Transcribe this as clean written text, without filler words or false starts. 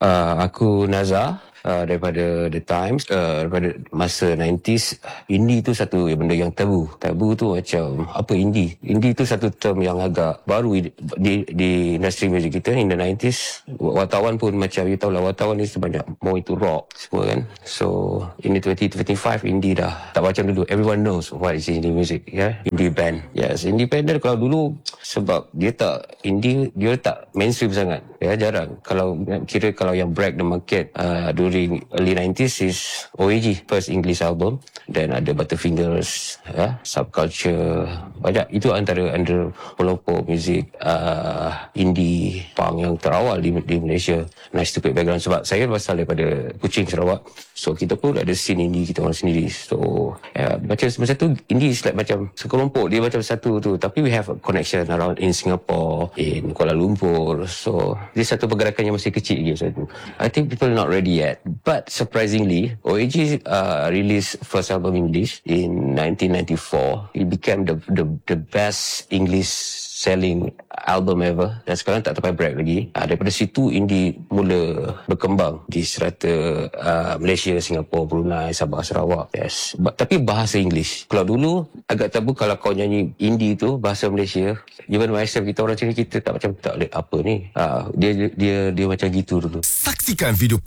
Aku Nazar, daripada The Times, daripada masa 90s. Indie tu satu benda yang tabu. Tabu tu macam apa indie? Indie tu satu term yang agak baru di industri muzik kita in the 90s. Wartawan pun macam you tahu lah, wartawan ni sebanyak more itu rock semua kan. So in the 2025 indie dah tak macam dulu. Everyone knows what is indie music, indie band. Yes, independent kalau dulu sebab dia tak indie, dia tak mainstream sangat. Jarang. Kalau yang break the market during early 90s is OAG, first English album. Then ada Butterfingers, Subculture. Banyak. Itu antara pelopor muzik indie punk yang terawal di Malaysia. Nice to Pick background sebab saya berasal daripada Kuching, Sarawak. So kita pun ada scene indie kita orang sendiri. So macam tu indie is like macam sekelompok, dia macam satu tu, tapi we have a connection around in Singapore, in Kuala Lumpur. So dia satu pergerakan yang masih kecil lagi macam tu. I think people not ready yet, but surprisingly OAG released first album English in 1994. It became the best English selling album ever, dan sekarang tak sampai break lagi. Daripada situ indie mula berkembang di serata Malaysia, Singapura, Brunei, Sabah, Sarawak. Yes. Tapi bahasa English. Kalau dulu agak tabu kalau kau nyanyi indie tu bahasa Malaysia. Even myself, kita orang sini kita tak boleh apa ni. Dia macam gitu dulu. Saksikan video